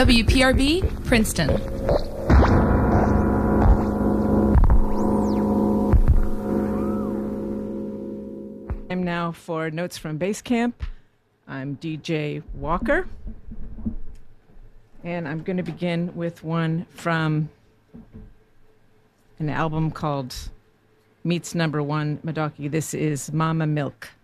WPRB, Princeton. Time now for Notes from Basecamp. I'm DJ Walker. And I'm going to begin with one from an album called Meets Number One Madaki. This is Mama Milk.